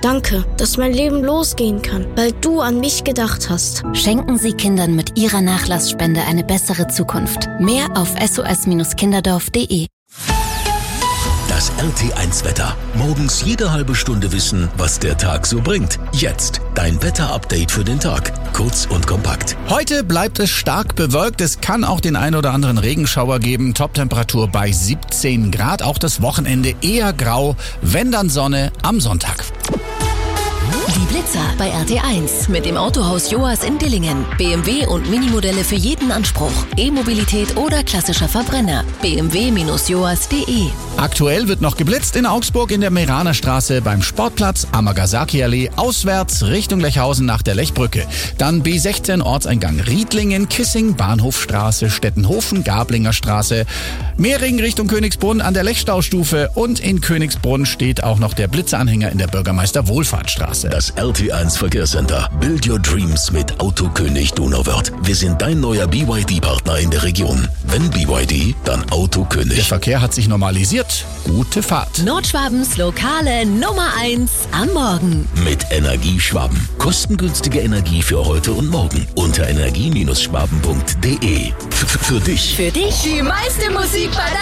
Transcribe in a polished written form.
Danke, dass mein Leben losgehen kann, weil du an mich gedacht hast. Schenken Sie Kindern mit Ihrer Nachlassspende eine bessere Zukunft. Mehr auf sos-kinderdorf.de. Das RT1-Wetter. Morgens jede halbe Stunde wissen, was der Tag so bringt. Jetzt dein Wetter-Update für den Tag. Kurz und kompakt. Heute bleibt es stark bewölkt. Es kann auch den ein oder anderen Regenschauer geben. Toptemperatur bei 17 Grad. Auch das Wochenende eher grau. Wenn dann Sonne am Sonntag. Die Blitzer bei RT1 mit dem Autohaus Joas in Dillingen. BMW und Minimodelle für jeden Anspruch. E-Mobilität oder klassischer Verbrenner. bmw-joas.de. Aktuell wird noch geblitzt in Augsburg in der Meraner Straße beim Sportplatz, Amagasaki-Allee, auswärts Richtung Lechhausen nach der Lechbrücke. Dann B16 Ortseingang Riedlingen, Kissing, Bahnhofstraße, Stettenhofen, Gablinger Straße. Mehring Richtung Königsbrunn an der Lechstaustufe und in Königsbrunn steht auch noch der Blitzeranhänger in der Bürgermeister-Wohlfahrtsstraße. Das RT1 Verkehrscenter. Build your dreams mit Autokönig Donauwörth. Wir sind dein neuer BYD-Partner in der Region. Wenn BYD, dann Autokönig. Der Verkehr hat sich normalisiert. Gute Fahrt. Nordschwabens lokale Nummer 1 am Morgen. Mit Energieschwaben. Kostengünstige Energie für heute und morgen. Unter energie-schwaben.de. Für dich. Für dich Die meiste Musik bei der